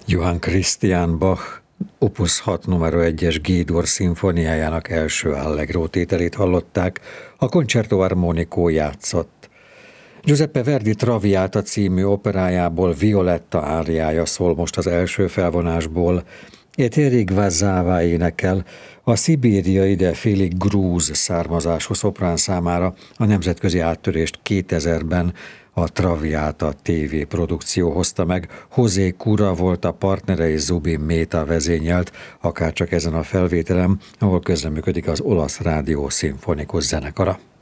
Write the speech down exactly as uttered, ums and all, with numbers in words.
Johann Christian Bach Opus hat numero egyes G-dur szimfóniájának első allegro tételét hallották, a Concerto Armonico játszott. Giuseppe Verdi Traviata című operájából Violetta áriája szól most az első felvonásból. Eteri Gvazzava énekel, a szibériai, de félig grúz származású szoprán számára a nemzetközi áttörést kétezerben a Traviata té vé produkció hozta meg. José Cura volt a partnere és Zubin Mehta vezényelt, akárcsak ezen a felvételen, ahol közreműködik az olasz rádió szimfonikus zenekara.